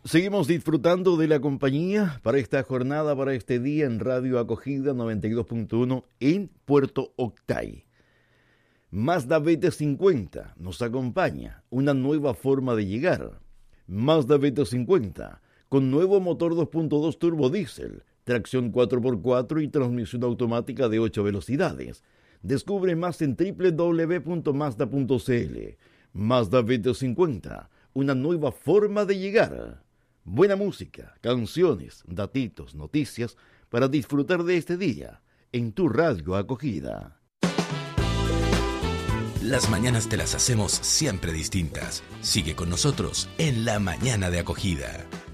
Seguimos disfrutando de la compañía para esta jornada, para este día en Radio Acogida 92.1 en Puerto Octay. Mazda BT50 nos acompaña, una nueva forma de llegar. Mazda BT50 con nuevo motor 2.2 turbo diésel, tracción 4x4 y transmisión automática de 8 velocidades. Descubre más en www.mazda.cl. Mazda BT50, una nueva forma de llegar. Buena música, canciones, datitos, noticias para disfrutar de este día en tu Radio Acogida. Las mañanas te las hacemos siempre distintas. Sigue con nosotros en La Mañana de Acogida.